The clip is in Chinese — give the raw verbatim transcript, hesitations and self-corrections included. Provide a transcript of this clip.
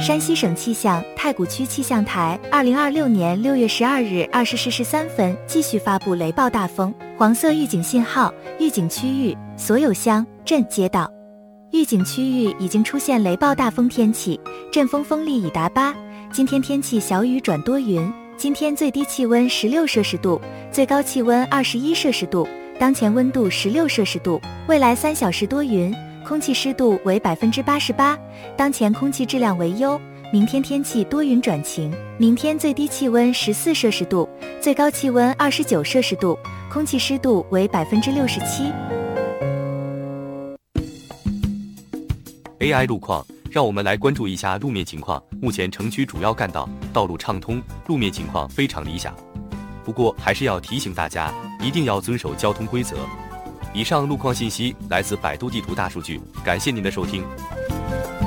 山西省气象太谷区气象台二零二六年六月十二日二十时十三分继续发布雷暴大风黄色预警信号，预警区域所有乡镇街道。预警区域已经出现雷暴大风天气，阵风风力已达八。今天天气小雨转多云，今天最低气温十六摄氏度，最高气温二十一摄氏度，当前温度十六摄氏度。未来三小时多云，空气湿度为百分之八十八，当前空气质量为优。明天天气多云转晴，明天最低气温十四摄氏度，最高气温二十九摄氏度，空气湿度为百分之六十七。 A I 路况，让我们来关注一下路面情况。目前城区主要干道道路畅通，路面情况非常理想。不过还是要提醒大家，一定要遵守交通规则。以上路况信息来自百度地图大数据，感谢您的收听。